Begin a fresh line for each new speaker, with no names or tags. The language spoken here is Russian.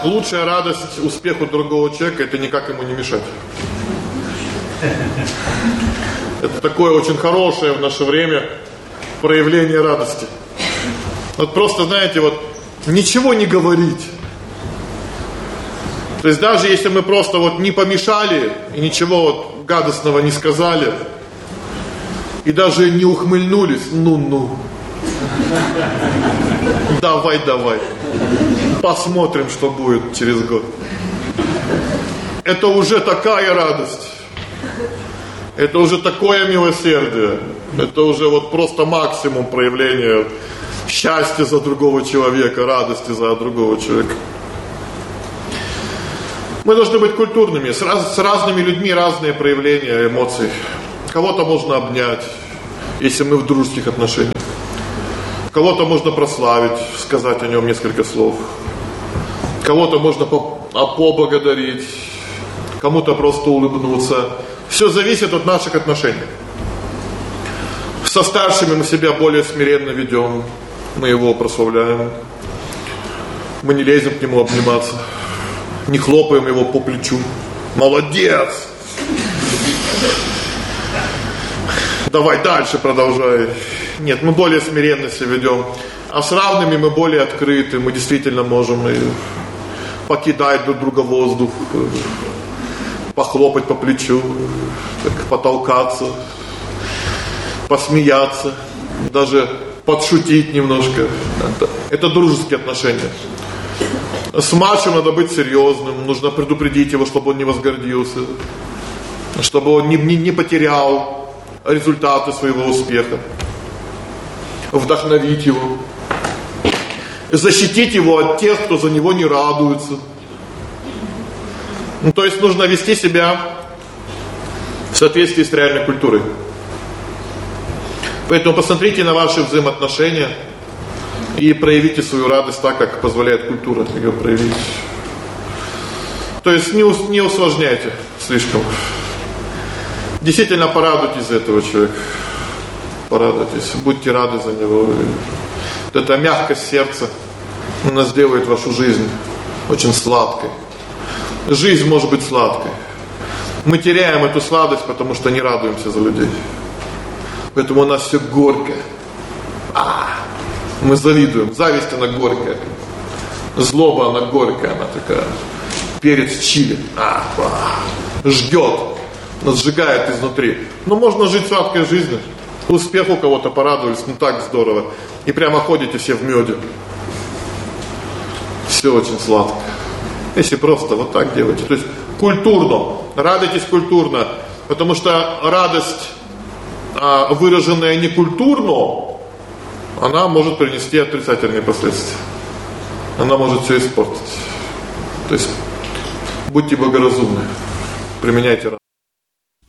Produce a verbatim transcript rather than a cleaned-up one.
лучшая радость успеху другого человека — это никак ему не мешать. Это такое очень хорошее в наше время проявление радости. Вот просто, знаете, вот ничего не говорить. То есть даже если мы просто вот не помешали и ничего вот гадостного не сказали, и даже не ухмыльнулись, ну-ну. Давай, давай. Посмотрим, что будет через год. Это уже такая радость. Это уже такое милосердие. Это уже вот просто максимум проявления счастья за другого человека, радости за другого человека. Мы должны быть культурными. С, раз, с разными людьми разные проявления эмоций. Кого-то можно обнять, если мы в дружеских отношениях. Кого-то можно прославить, сказать о нем несколько слов. Кого-то можно поблагодарить. Кому-то просто улыбнуться. Все зависит от наших отношений. Со старшими мы себя более смиренно ведем. Мы его прославляем. Мы не лезем к нему обниматься. Не хлопаем его по плечу. Молодец! Давай дальше продолжай. Нет, мы более смиренно себя ведем. А с равными мы более открыты. Мы действительно можем и покидать друг друга воздух, похлопать по плечу, так, потолкаться, посмеяться, даже подшутить немножко. Это, это дружеские отношения. С мачо надо быть серьезным, нужно предупредить его, чтобы он не возгордился, чтобы он не, не, не потерял результаты своего успеха, вдохновить его, защитить его от тех, кто за него не радуется. Ну, то есть нужно вести себя в соответствии с реальной культурой. Поэтому посмотрите на ваши взаимоотношения и проявите свою радость так, как позволяет культура ее проявить. То есть не, не усложняйте слишком. Действительно порадуйтесь за этого человека. Порадуйтесь, будьте рады за него. Вот эта мягкость сердца, она сделает вашу жизнь очень сладкой. Жизнь может быть сладкой. Мы теряем эту сладость, потому что не радуемся за людей. Поэтому у нас все горькое. А, мы завидуем. Зависть, она горькая. Злоба, она горькая, она такая. Перец чили. А, а, ждет. Нас сжигает изнутри. Но можно жить сладкой жизнью. Успех у кого-то порадовались, ну так здорово. И прямо ходите все в меде. Все очень сладко. Если просто вот так делаете. То есть культурно. Радуйтесь культурно. Потому что радость, выраженная некультурно, она может принести отрицательные последствия. Она может все испортить. То есть будьте благоразумны. Применяйте радость.